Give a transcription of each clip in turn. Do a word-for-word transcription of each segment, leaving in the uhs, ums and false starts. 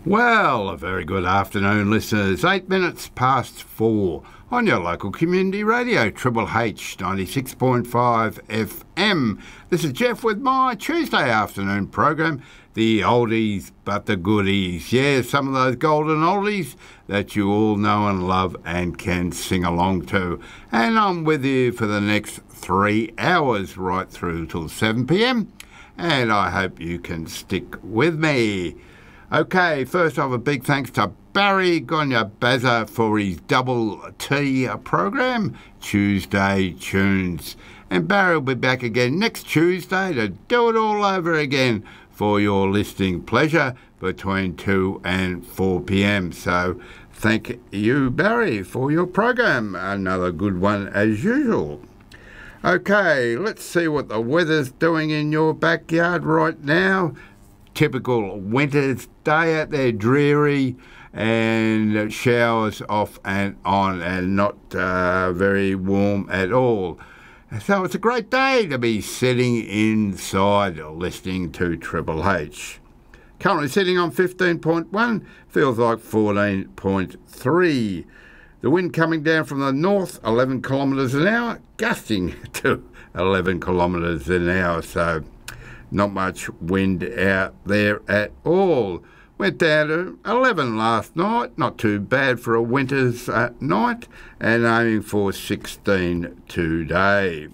Well, a very good afternoon, listeners. Eight minutes past four on your local community radio, Triple H ninety-six point five F M. This is Jeff with my Tuesday afternoon program, the oldies but the goodies. Yeah, some of those golden oldies that you all know and love and can sing along to. And I'm with you for the next three hours, right through till seven p m. And I hope you can stick with me. Okay, first off, a big thanks to Barry Gonya-Bazza for his Double T program, Tuesday Tunes. And Barry will be back again next Tuesday to do it all over again for your listening pleasure between two and four p m. So thank you, Barry, for your program. Another good one as usual. Okay, let's see what the weather's doing in your backyard right now. Typical winter's day out there, dreary, and showers off and on, and not uh, very warm at all. So it's a great day to be sitting inside listening to Triple H. Currently sitting on fifteen point one, feels like fourteen point three. The wind coming down from the north, eleven kilometres an hour, gusting to eleven kilometres an hour, so not much wind out there at all. Went down to eleven last night, not too bad for a winter's uh, night, and aiming for sixteen today.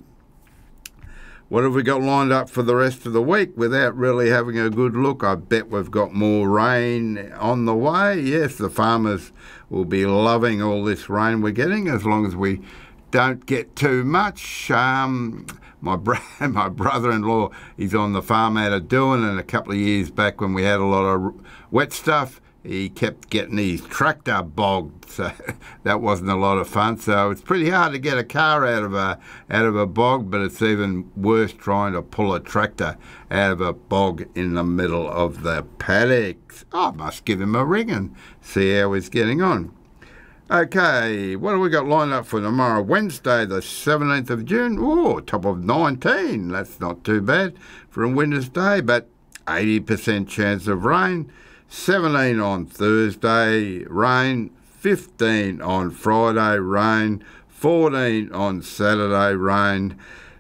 What have we got lined up for the rest of the week without really having a good look? I bet we've got more rain on the way. Yes, the farmers will be loving all this rain we're getting as long as we don't get too much. Um, my bro- my brother-in-law, he's on the farm out of Doon, and a couple of years back when we had a lot of wet stuff, he kept getting his tractor bogged, so that wasn't a lot of fun. So it's pretty hard to get a car out of a out of a bog, but it's even worse trying to pull a tractor out of a bog in the middle of the paddocks. Oh, I must give him a ring and see how he's getting on. Okay, what have we got lined up for tomorrow? Wednesday, the seventeenth of June. Oh, top of nineteen. That's not too bad for a winter's day, but eighty percent chance of rain. seventeen on Thursday, rain. fifteen on Friday, rain. fourteen on Saturday, rain.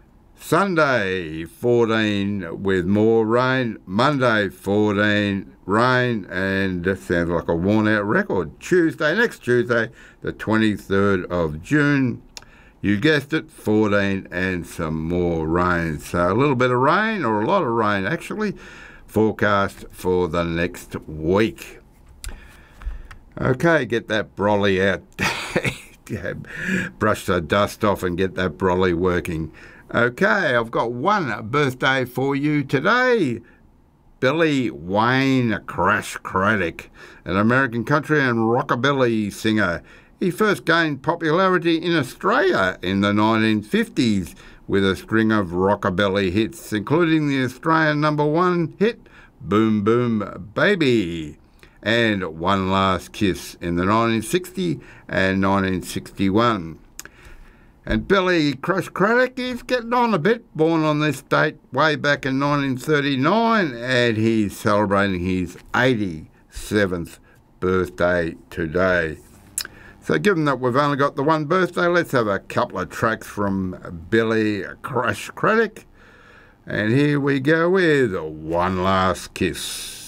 Sunday, fourteen with more rain. Monday, fourteen, rain, and that sounds like a worn-out record. Tuesday, next Tuesday, the twenty-third of June, you guessed it, fourteen and some more rain. So a little bit of rain, or a lot of rain actually, forecast for the next week. Okay, get that brolly out. Brush the dust off and get that brolly working. Okay, I've got one birthday for you today. Billy Wayne Crash Craddock, an American country and rockabilly singer. He first gained popularity in Australia in the nineteen fifties with a string of rockabilly hits, including the Australian number one hit, Boom Boom Baby, and One Last Kiss in the nineteen sixty and nineteen sixty-one. And Billy Crash Craddock is getting on a bit, born on this date way back in nineteen thirty-nine, and he's celebrating his eighty-seventh birthday today. So given that we've only got the one birthday, let's have a couple of tracks from Billy Crash Craddock. And here we go with One Last Kiss.